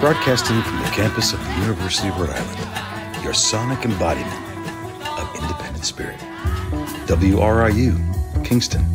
Broadcasting from the campus of the University of Rhode Island, your sonic embodiment of independent spirit. WRIU, Kingston.